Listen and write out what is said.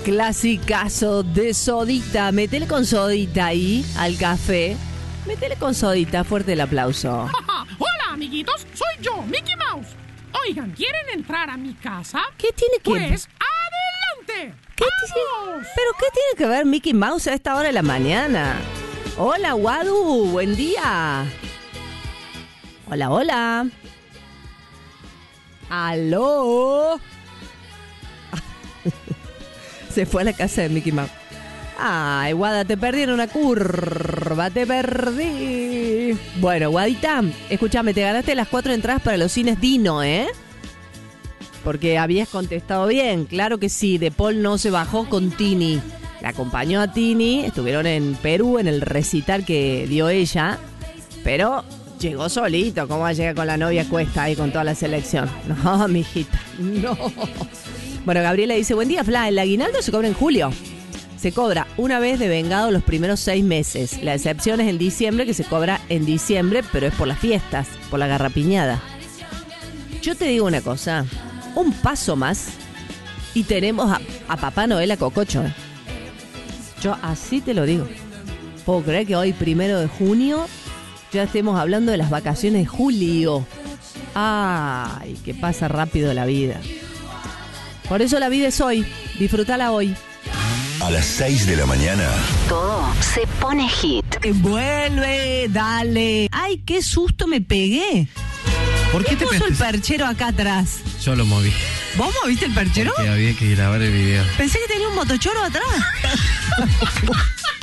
Clasicazo de sodita. Métele con sodita ahí al café. Métele con sodita. Fuerte el aplauso. Hola, amiguitos. Soy yo, Mickey Mouse. Oigan, ¿quieren entrar a mi casa? ¿Qué tiene que ver? Pues, ¡adelante! ¡Vamos! ¿Pero qué tiene que ver Mickey Mouse a esta hora de la mañana? Hola, Wadu. Buen día. Hola, hola. ¿Aló? Se fue a la casa de Mickey Mouse. Ay, Guada, te perdí en una curva, te perdí. Bueno, Guadita, escúchame, te ganaste las 4 entradas para los cines Dino, ¿eh? Porque habías contestado bien, claro que sí, De Paul no se bajó con Tini. La acompañó a Tini, estuvieron en Perú en el recital que dio ella, pero llegó solito, ¿cómo va a llegar con la novia Cuesta ahí con toda la selección? No, mijita, no. Bueno, Gabriela dice, buen día, Fla, el aguinaldo se cobra en julio. Se cobra una vez de vengado los primeros 6 meses. La excepción es en diciembre, que se cobra en diciembre, pero es por las fiestas, por la garrapiñada. Yo te digo una cosa, un paso más y tenemos a Papá Noel a Cococho. Yo así te lo digo. Puedo creer que hoy, 1 de junio, ya estemos hablando de las vacaciones de julio. Ay, que pasa rápido la vida. Por eso la vida es hoy. Disfrútala hoy. A las 6 de la mañana. Todo se pone hit. Vuelve, dale. Ay, qué susto me pegué. ¿Por qué te puso el pensás? perchero acá atrás? Yo lo moví. ¿Vos moviste el perchero? Porque había que grabar el video. Pensé que tenía un motochoro atrás.